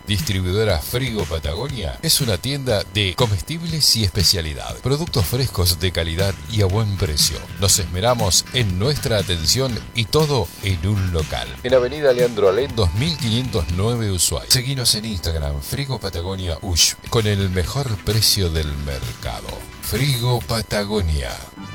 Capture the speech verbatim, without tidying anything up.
Distribuidora Frigo Patagonia es una tienda de comestibles y especialidad. Productos frescos de calidad y a buen precio. Nos esmeramos en nuestra atención y todo en un local. En Avenida Leandro Alem dos mil quinientos nueve Ushuaia. Seguinos en Instagram, Frigo Patagonia Ush, con el mejor precio del mercado. Frigo Patagonia.